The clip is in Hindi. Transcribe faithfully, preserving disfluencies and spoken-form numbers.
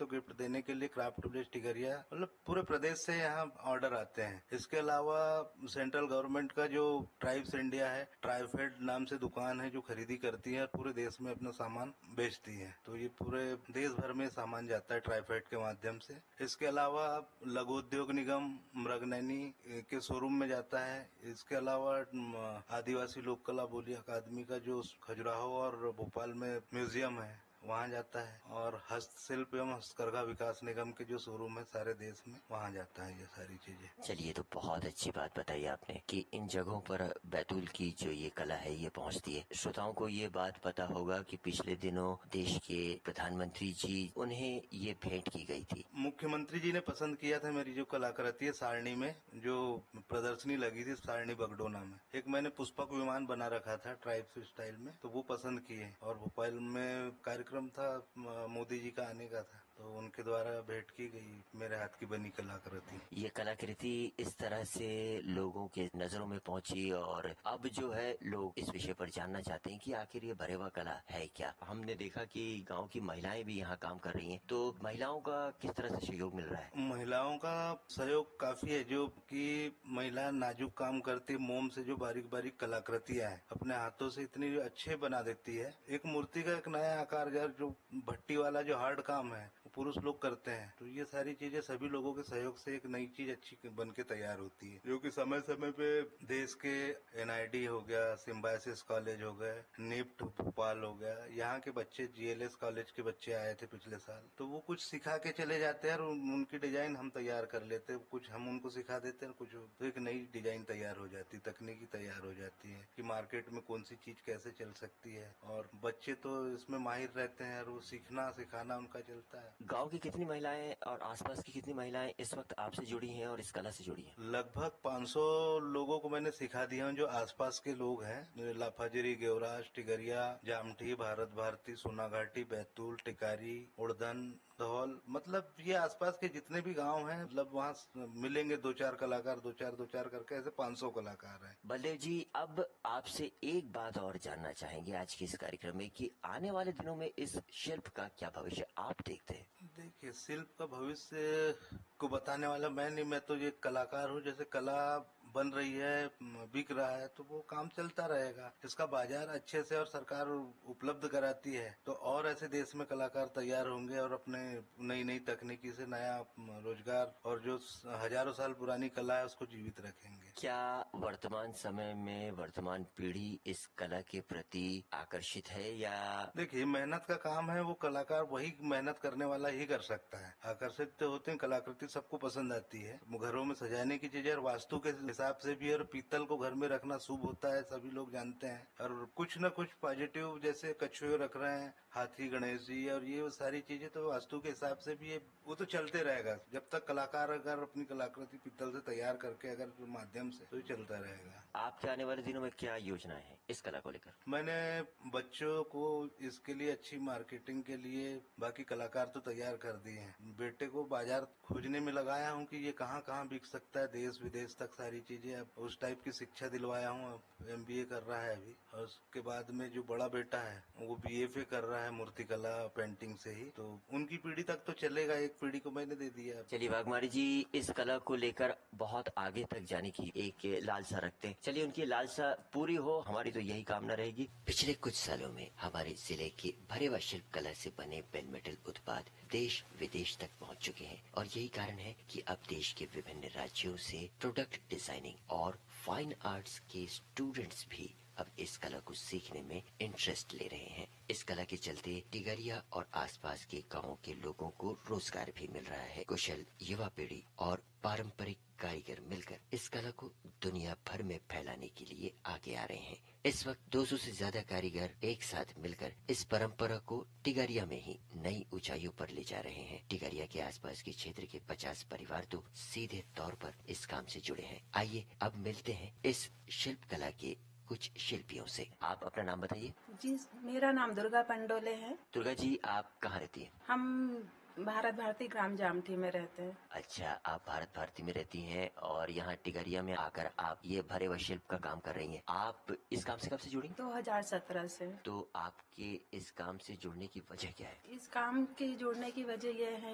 तो गिफ्ट देने के लिए क्राफ्ट विलेज टिगरिया मतलब पूरे प्रदेश से यहाँ ऑर्डर आते हैं। इसके अलावा सेंट्रल गवर्नमेंट का जो ट्राइब्स इंडिया है, ट्राइफेड नाम से दुकान है जो खरीदी करती है और पूरे देश में अपना सामान बेचती है। तो ये पूरे देश भर में सामान जाता है ट्राइफेड के माध्यम से। इसके अलावा लघु उद्योग निगम मृगनैनी के शोरूम में जाता है। इसके अलावा आदिवासी लोक कला बोली अकादमी का जो खजुराहो और भोपाल में म्यूजियम है वहाँ जाता है, और हस्तशिल्प एवं हस्तकरघा विकास निगम के जो शोरूम है सारे देश में वहाँ जाता है ये सारी चीजें। चलिए, तो बहुत अच्छी बात बताई आपने कि इन जगहों पर बैतूल की जो ये कला है ये पहुँचती है। श्रोताओं को ये बात पता होगा कि पिछले दिनों देश के प्रधानमंत्री जी उन्हें ये भेंट की गई थी। मुख्यमंत्री जी ने पसंद किया था मेरी जो कलाकृति है सारणी में जो प्रदर्शनी लगी थी सारणी बगडोना में। एक मैंने पुष्पक विमान बना रखा था ट्राइब्स स्टाइल में, तो वो पसंद किए। और भोपाल में कार्यक्रम था मोदी जी का आने का था, तो उनके द्वारा भेंट की गई मेरे हाथ की बनी कलाकृति। ये कलाकृति इस तरह से लोगों के नजरों में पहुंची और अब जो है लोग इस विषय पर जानना चाहते हैं कि आखिर ये भरेवा कला है क्या। हमने देखा कि गांव की महिलाएं भी यहाँ काम कर रही हैं, तो महिलाओं का किस तरह से सहयोग मिल रहा है? महिलाओं का सहयोग काफी है, जो कि महिला नाजुक काम करती, मोम से जो बारीक बारीक कलाकृतियां है अपने हाथों से इतनी अच्छे बना देती है। एक मूर्ति का एक नया आकार जो भट्टी वाला जो हार्ड काम है पुरुष लोग करते हैं, तो ये सारी चीजें सभी लोगों के सहयोग से एक नई चीज अच्छी बन के तैयार होती है, जो कि समय समय पे देश के एन आई डी हो गया, सिम्बायोसिस कॉलेज हो गए, निफ्ट भोपाल हो गया, यहाँ के बच्चे जी एल एस कॉलेज के बच्चे आए थे पिछले साल, तो वो कुछ सिखा के चले जाते हैं और उनकी डिजाइन हम तैयार कर लेते हैं। कुछ हम उनको सिखा देते हैं, कुछ तो एक नई डिजाइन तैयार हो जाती है, तकनीकी तैयार हो जाती है कि मार्केट में कौन सी चीज कैसे चल सकती है। और बच्चे तो इसमें माहिर रहते हैं और वो सीखना सिखाना उनका चलता है। गांव की कितनी महिलाएं और आसपास की कितनी महिलाएं इस वक्त आपसे जुड़ी हैं और इस कला से जुड़ी हैं? लगभग पाँच सौ लोगों को मैंने सिखा दिया हूँ जो आसपास के लोग हैं। लाफाजरी, गेवराज, टिगरिया, जामठी, भारत भारती, सोनाघाटी, बैतूल, टिकारी, उड़धन, धौल, मतलब ये आसपास के जितने भी गांव हैं, मतलब वहाँ मिलेंगे दो चार कलाकार, दो चार दो चार करके ऐसे पाँच सौ कलाकार हैं। बलदेव जी, अब आपसे एक बात और जानना चाहेंगे आज के इस कार्यक्रम में कि आने वाले दिनों में इस शिल्प का क्या भविष्य आप देखते हैं? देखिए, शिल्प का भविष्य को बताने वाला मैं नहीं, मैं तो ये कलाकार हूँ। जैसे कला बन रही है, बिक रहा है, तो वो काम चलता रहेगा। इसका बाजार अच्छे से और सरकार उपलब्ध कराती है तो और ऐसे देश में कलाकार तैयार होंगे और अपने नई नई तकनीकी से नया रोजगार और जो हजारों साल पुरानी कला है उसको जीवित रखेंगे। क्या वर्तमान समय में वर्तमान पीढ़ी इस कला के प्रति आकर्षित है या? देखिए, मेहनत का काम है, वो कलाकार वही मेहनत करने वाला ही कर सकता है। आकर्षित तो होते हैं, कलाकृति सबको पसंद आती है। घरों में सजाने की चीजें और वास्तु के हिसाब से भी, और पीतल को घर में रखना शुभ होता है, सभी लोग जानते हैं। और कुछ न कुछ पॉजिटिव, जैसे कछुए रख रहे हैं, हाथी, गणेश जी, और ये सारी चीजें तो वास्तु के हिसाब से भी वो तो चलते रहेगा जब तक कलाकार अगर अपनी कलाकृति पीतल से तैयार करके अगर माध्यम से, तो चलता रहेगा। आपके आने वाले दिनों में क्या योजनाएं हैं इस कला को लेकर? मैंने बच्चों को इसके लिए अच्छी मार्केटिंग के लिए बाकी कलाकार तो तैयार कर दिए हैं। बेटे को बाजार खोजने में लगाया हूँ कि ये कहाँ कहाँ बिक सकता है, देश विदेश तक सारी चीजें। अब उस टाइप की शिक्षा दिलवाया हूँ। अब एम बी ए कर रहा है अभी, और उसके बाद में जो बड़ा बेटा है वो बी एफ ए कर रहा है मूर्तिकला पेंटिंग से ही, तो उनकी पीढ़ी तक तो चलेगा। एक पीढ़ी को मैंने दे दिया। चलिए वाघमारी जी, इस कला को लेकर बहुत आगे तक जाने की एक लालसा रखते हैं। चलिए उनकी लालसा पूरी हो, हमारी तो यही कामना रहेगी। पिछले कुछ सालों में हमारे जिले की भरेवा शिल्प कला से बने पेन मेटल उत्पाद देश विदेश तक पहुंच चुके हैं और यही कारण है कि अब देश के विभिन्न राज्यों से प्रोडक्ट डिजाइनिंग और फाइन आर्ट्स के स्टूडेंट्स भी अब इस कला को सीखने में इंटरेस्ट ले रहे हैं। इस कला के चलते टिगरिया और आसपास के गांवों के लोगों को रोजगार भी मिल रहा है। कुशल युवा पीढ़ी और पारंपरिक कारीगर मिलकर इस कला को दुनिया भर में फैलाने के लिए आगे आ रहे हैं। इस वक्त दो सौ से ज्यादा कारीगर एक साथ मिलकर इस परंपरा को टिगरिया में ही नई ऊंचाइयों पर ले जा रहे हैं। टिगरिया के आसपास के क्षेत्र के पचास परिवार तो सीधे तौर पर इस काम से जुड़े हैं। आइए अब मिलते हैं इस शिल्प कला के कुछ शिल्पियों से। आप अपना नाम बताइए। जी, मेरा नाम दुर्गा पंडोले है। दुर्गा जी, आप कहाँ रहती हैं? हम भारत भारती ग्राम जामठी में रहते हैं। अच्छा, आप भारत भारती में रहती हैं और यहाँ टिगरिया में आकर आप ये भरे व शिल्प का काम कर रही हैं। आप इस काम से कब से जुड़ी? दो हज़ार सत्रह से। तो आपके इस काम से जुड़ने की वजह क्या है? इस काम के जुड़ने की वजह यह है